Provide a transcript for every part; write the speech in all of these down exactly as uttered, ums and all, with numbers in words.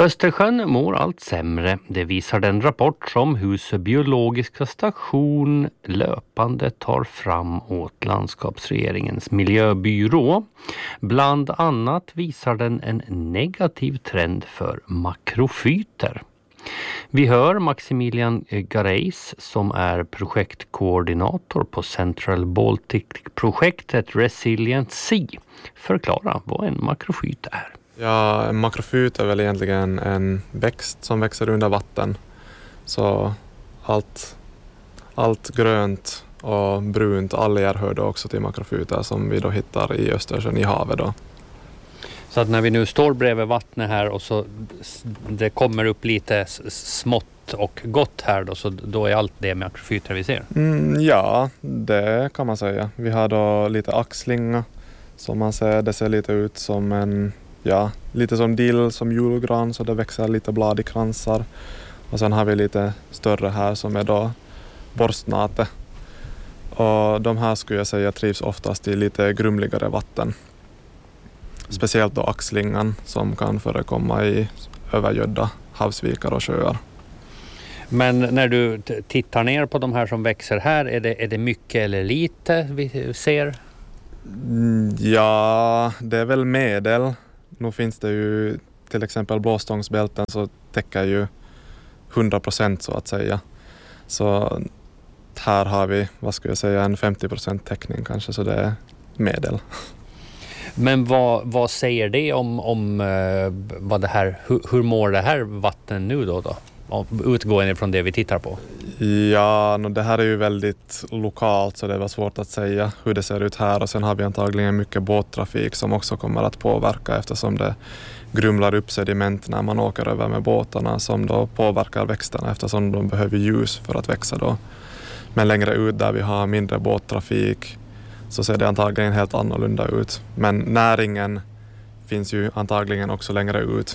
Östersjön mår allt sämre. Det visar den rapport som Husö biologiska station löpande tar fram åt landskapsregeringens miljöbyrå. Bland annat visar den en negativ trend för makrofyter. Vi hör Maximilian Gareis som är projektkoordinator på Central Baltic-projektet Resilient Sea förklara vad en makrofyt är. Ja, en makrofyt är väl egentligen en växt som växer under vatten. Så allt, allt grönt och brunt alger hör då också till makrofyter som vi då hittar i Östersjön i havet då. Så att när vi nu står bredvid vattnet här och så det kommer upp lite smått och gott här då, så då är allt det makrofyter vi ser? Mm, ja, det kan man säga. Vi har då lite axlingar som man ser, det ser lite ut som en, ja, lite som dill, som julgran, så det växer lite blad i kransar. Och sen har vi lite större här som är då borstnate. Och de här skulle jag säga trivs oftast i lite grumligare vatten. Speciellt då axlingan som kan förekomma i övergödda havsvikar och sjöar. Men när du t- tittar ner på de här som växer här, är det, är det mycket eller lite vi ser? Mm, ja, det är väl medel. Nu finns det ju till exempel blåstångsbälten så täcker ju hundra procent så att säga. Så här har vi, vad ska jag säga, en femtio procent täckning kanske, så det är medel. Men vad, vad säger det om, om uh, vad det här, hur, hur mår det här vatten nu då, då? Utgående från det vi tittar på? Ja, no, det här är ju väldigt lokalt så det var svårt att säga hur det ser ut här. Och sen har vi antagligen mycket båttrafik som också kommer att påverka eftersom det grumlar upp sediment när man åker över med båtarna som då påverkar växterna eftersom de behöver ljus för att växa då. Men längre ut där vi har mindre båttrafik så ser det antagligen helt annorlunda ut. Men näringen finns ju antagligen också längre ut.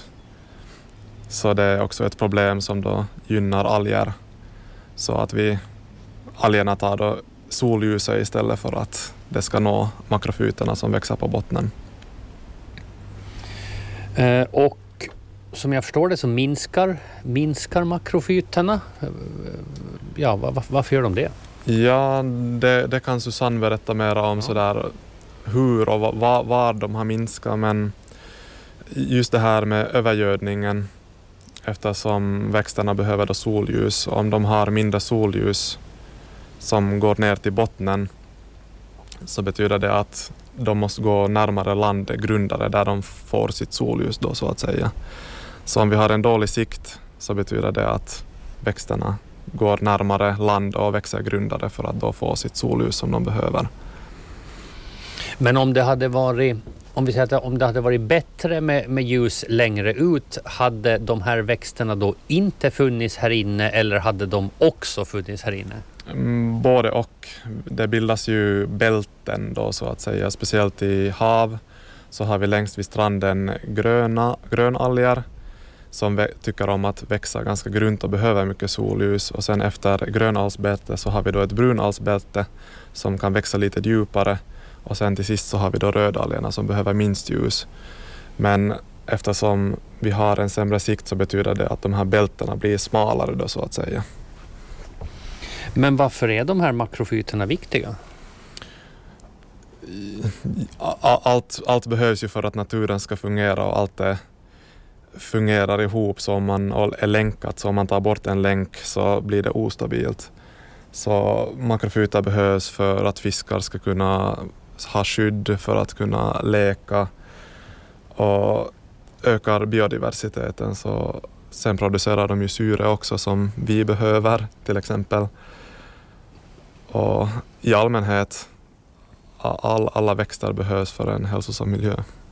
Så det är också ett problem som då gynnar alger. Så att vi algerna tar då solljuset istället för att det ska nå makrofyterna som växer på bottnen. Eh, och som jag förstår det så minskar, minskar makrofyterna. Ja, var, varför gör de det? Ja, det, det kan Susanne berätta mer om, ja. Sådär hur och var, var de har minskat. Men just det här med övergödningen, eftersom växterna behöver då solljus. Om de har mindre solljus som går ner till bottnen så betyder det att de måste gå närmare land, grundare, där de får sitt solljus då så att säga. Så om vi har en dålig sikt så betyder det att växterna går närmare land och växer grundare för att då få sitt solljus som de behöver. Men om det hade varit, om vi säger att om det hade varit bättre med, med ljus längre ut, hade de här växterna då inte funnits här inne eller hade de också funnits här inne? Mm, både och. Det bildas ju bälten då så att säga, speciellt i hav så har vi längst vid stranden gröna, grönalger som vä- tycker om att växa ganska grunt och behöver mycket solljus. Och sen efter grönalgsbälte så har vi då ett brunalgsbälte som kan växa lite djupare. Och sen till sist så har vi då rödalgerna som behöver minst ljus. Men eftersom vi har en sämre sikt så betyder det att de här bältena blir smalare då så att säga. Men varför är de här makrofyterna viktiga? Allt, allt behövs ju för att naturen ska fungera och allt det fungerar ihop. Så om man är länkat, så om man tar bort en länk så blir det ostabilt. Så makrofyter behövs för att fiskar ska kunna ha skydd, för att kunna leka och ökar biodiversiteten. Så sen producerar de ju syre också som vi behöver till exempel. Och i allmänhet all, alla växter behövs för en hälsosam miljö.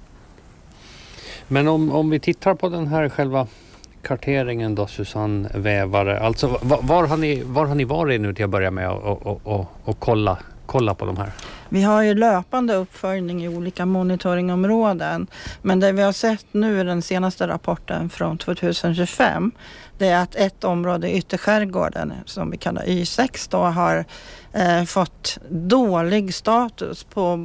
Men om, om vi tittar på den här själva karteringen då, Susanne Vävare, alltså var, var, har ni, var har ni varit nu till att börja med och, och, och, och kolla, kolla på de här? Vi har ju löpande uppföljning i olika monitoringområden, men det vi har sett nu i den senaste rapporten från tjugohundratjugofem, det är att ett område i ytterskärgården som vi kallar Y sex då har eh, fått dålig status på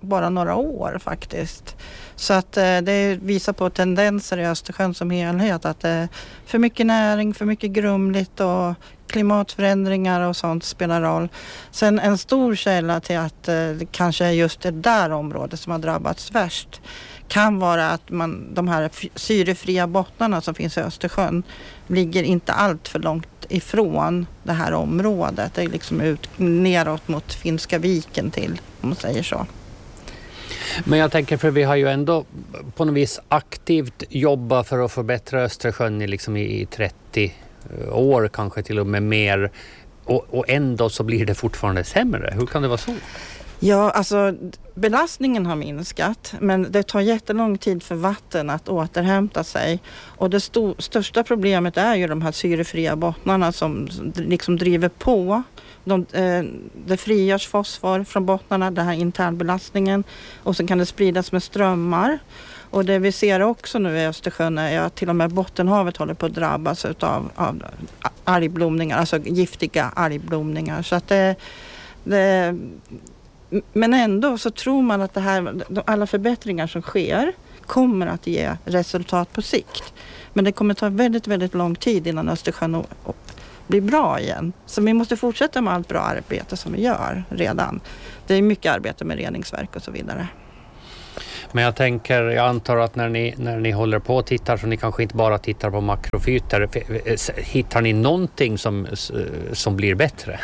bara några år faktiskt. Så att eh, det visar på tendenser i Östersjön som helhet. Att det är för mycket näring, för mycket grumligt och klimatförändringar och sånt spelar roll. Sen en stor källa till att eh, det kanske är just det där området som har drabbats värst kan vara att man, de här syrefria bottnarna som finns i Östersjön ligger inte allt för långt ifrån det här området. Det är liksom ut neråt mot Finska viken till, om man säger så. Men jag tänker, för vi har ju ändå på något vis aktivt jobbat för att förbättra Östersjön i, liksom i trettio år, kanske till och med mer. Och, och ändå så blir det fortfarande sämre. Hur kan det vara så? Ja, alltså belastningen har minskat, men det tar jättelång tid för vatten att återhämta sig. Och det sto- största problemet är ju de här syrefria bottnarna som liksom driver på. De, eh, det frigörs fosfor från bottnarna, den här internbelastningen, och sen kan det spridas med strömmar. Och det vi ser också nu i Östersjön är att till och med Bottenhavet håller på att drabbas av, av algblomningar, alltså giftiga algblomningar. Så att det, det, men ändå så tror man att det här, alla förbättringar som sker kommer att ge resultat på sikt. Men det kommer ta väldigt, väldigt lång tid innan Östersjön blir bra igen. Så vi måste fortsätta med allt bra arbete som vi gör redan. Det är mycket arbete med reningsverk och så vidare. Men jag tänker, jag antar att när ni, när ni håller på och tittar, så ni kanske inte bara tittar på makrofyter. Hittar ni någonting som, som blir bättre?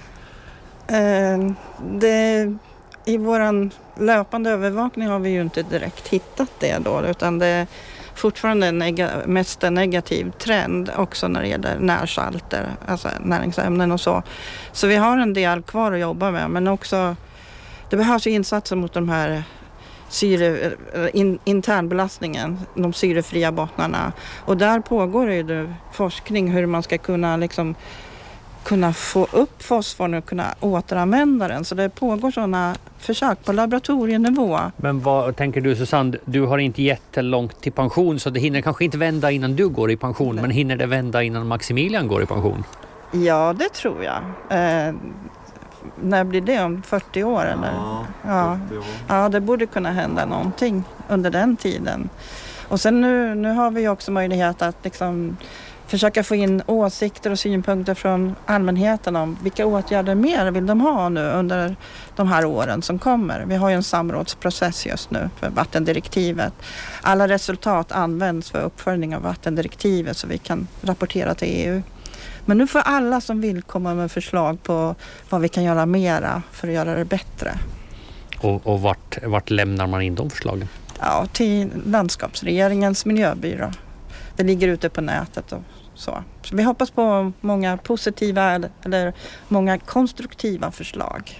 Eh, det, I våran löpande övervakning har vi ju inte direkt hittat det då, utan det är fortfarande en neg- mest en negativ trend också när det gäller närsalter, alltså näringsämnen och så. Så vi har en del kvar att jobba med, men också det behövs ju insatser mot de här syre, in, internbelastningen, de syrefria bottnarna. Och där pågår ju det forskning hur man ska kunna liksom kunna få upp fosforn och kunna återanvända den. Så det pågår sådana försök på laboratorienivå. Men vad tänker du, Susanne? Du har inte jättelångt till pension, så det hinner kanske inte vända innan du går i pension. Nej. Men hinner det vända innan Maximilian går i pension? Ja, det tror jag. Eh, när blir det? Om fyrtio år? Eller? Ja, fyrtio år. Ja, det borde kunna hända någonting under den tiden. Och sen nu, nu har vi också möjlighet att liksom försöka få in åsikter och synpunkter från allmänheten om vilka åtgärder mer vill de ha nu under de här åren som kommer. Vi har ju en samrådsprocess just nu för vattendirektivet. Alla resultat används för uppföljning av vattendirektivet så vi kan rapportera till E U. Men nu får alla som vill komma med förslag på vad vi kan göra mera för att göra det bättre. Och, och vart, vart lämnar man in de förslagen? Ja, till landskapsregeringens miljöbyrå. Det ligger ute på nätet och så. Så vi hoppas på många positiva eller många konstruktiva förslag.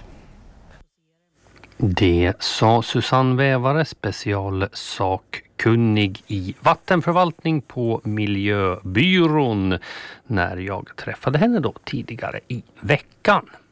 Det sa Susanne Vävare, specialsakkunnig i vattenförvaltning på Miljöbyrån, när jag träffade henne då tidigare i veckan.